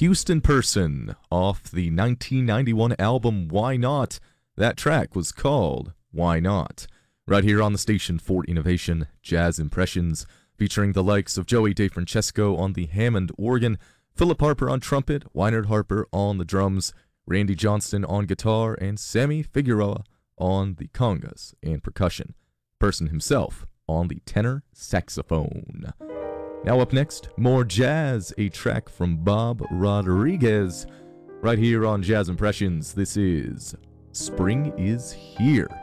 Houston Person off the 1991 album Why Not. That track was called Why Not. Right here on the station for Innovation, Jazz Impressions, featuring the likes of Joey DeFrancesco on the Hammond organ, Philip Harper on trumpet, Wynerd Harper on the drums, Randy Johnston on guitar, and Sammy Figueroa on the congas and percussion. Person himself on the tenor saxophone. Now up next, more jazz, a track from Bob Rodriguez. Right here on Jazz Impressions, this is Spring is Here.